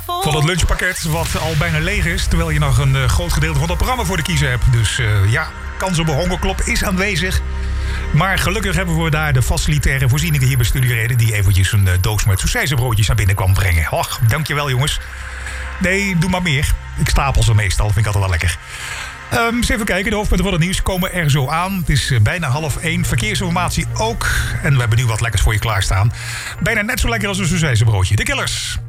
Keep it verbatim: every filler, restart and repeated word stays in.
Van het lunchpakket wat al bijna leeg is. Terwijl je nog een uh, groot gedeelte van het programma voor de kiezer hebt. Dus uh, ja, kans op een hongerklop is aanwezig. Maar gelukkig hebben we daar de facilitaire voorzieningen hier bij Studio Reden. Die eventjes een uh, doos met sausijzenbroodjes naar binnen kwam brengen. Och, dankjewel jongens. Nee, doe maar meer. Ik stapel ze meestal, vind ik altijd wel lekker. Um, eens even kijken, de hoofdpunten van het nieuws komen er zo aan. Het is uh, bijna half één, verkeersinformatie ook. En we hebben nu wat lekkers voor je klaarstaan. Bijna net zo lekker als een sausijzenbroodje. De Killers.